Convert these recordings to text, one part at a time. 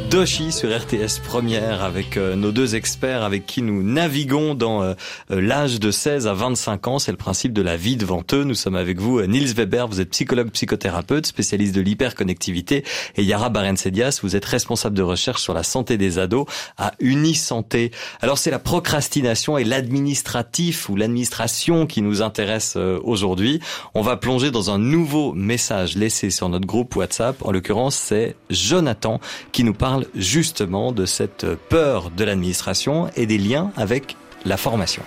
Doshi sur RTS Première avec nos deux experts avec qui nous naviguons dans l'âge de 16 à 25 ans. C'est le principe de la vie devant eux. Nous sommes avec vous, Niels Weber, vous êtes psychologue, psychothérapeute, spécialiste de l'hyperconnectivité, et Yara Barentsedias, vous êtes responsable de recherche sur la santé des ados à Unisanté. Alors c'est la procrastination et l'administratif ou l'administration qui nous intéresse aujourd'hui. On va plonger dans un nouveau message laissé sur notre groupe WhatsApp. En l'occurrence, c'est Jonathan qui nous parle justement de cette peur de l'administration et des liens avec la formation.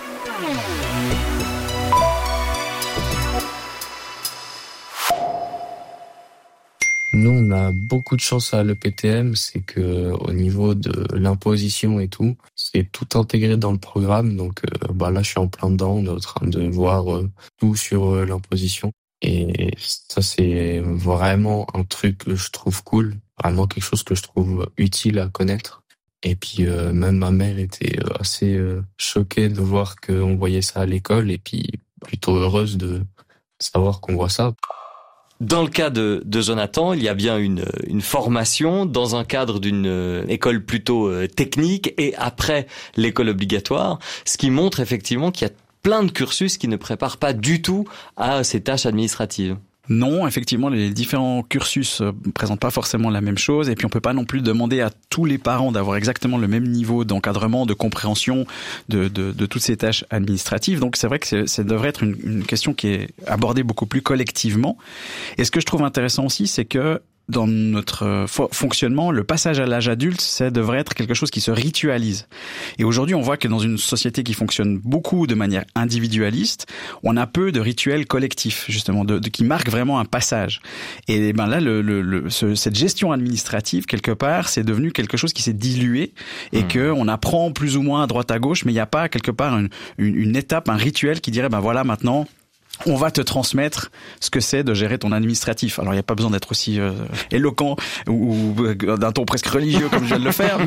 Nous, on a beaucoup de chance à l'EPTM, c'est que au niveau de l'imposition et tout, c'est tout intégré dans le programme. Donc là, je suis en plein dedans, on est en train de voir tout sur l'imposition. Et ça, c'est vraiment un truc que je trouve cool, vraiment quelque chose que je trouve utile à connaître. Et puis même ma mère était assez choquée de voir qu'on voyait ça à l'école et puis plutôt heureuse de savoir qu'on voit ça. Dans le cas de Jonathan, il y a bien une formation dans un cadre d'une école plutôt technique et après l'école obligatoire, ce qui montre effectivement qu'il y a plein de cursus qui ne préparent pas du tout à ces tâches administratives. Non, effectivement, les différents cursus présentent pas forcément la même chose, et puis on peut pas non plus demander à tous les parents d'avoir exactement le même niveau d'encadrement, de compréhension de toutes ces tâches administratives. Donc c'est vrai que ça devrait être une question qui est abordée beaucoup plus collectivement. Et ce que je trouve intéressant aussi, c'est que dans notre fonctionnement, le passage à l'âge adulte, ça devrait être quelque chose qui se ritualise. Et aujourd'hui, on voit que dans une société qui fonctionne beaucoup de manière individualiste, on a peu de rituels collectifs, justement, qui marquent vraiment un passage. Et ben là, cette gestion administrative, quelque part, c'est devenu quelque chose qui s'est dilué et que on apprend plus ou moins à droite à gauche, mais il n'y a pas quelque part une étape, un rituel qui dirait, ben voilà, maintenant, on va te transmettre ce que c'est de gérer ton administratif. Alors, il n'y a pas besoin d'être aussi éloquent ou d'un ton presque religieux comme je viens de le faire,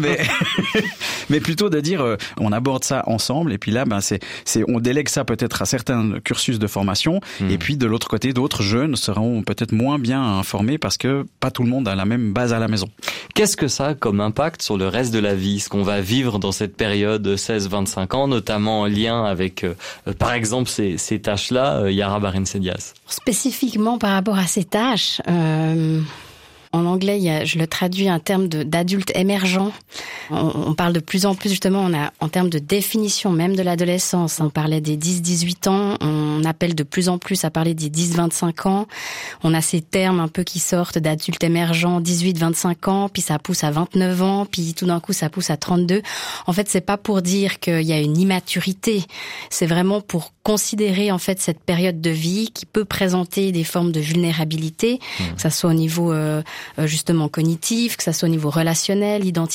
mais plutôt de dire, on aborde ça ensemble. Et puis là, on délègue ça peut-être à certains cursus de formation. Et puis, de l'autre côté, d'autres jeunes seront peut-être moins bien informés parce que pas tout le monde a la même base à la maison. Qu'est-ce que ça a comme impact sur le reste de la vie, ce qu'on va vivre dans cette période 16-25 ans, notamment en lien avec, par exemple, ces tâches-là, Yara Barentsedias. Spécifiquement par rapport à ces tâches, en anglais, je le traduis un terme d'adulte émergent. On parle de plus en plus, justement, en termes de définition même de l'adolescence. On parlait des 10-18 ans, on appelle de plus en plus à parler des 10-25 ans. On a ces termes un peu qui sortent d'adulte émergent, 18-25 ans, puis ça pousse à 29 ans, puis tout d'un coup ça pousse à 32. En fait, c'est pas pour dire qu'il y a une immaturité, c'est vraiment pour considérer en fait cette période de vie qui peut présenter des formes de vulnérabilité, que ça soit au niveau justement cognitif, que ça soit au niveau relationnel, identitaire.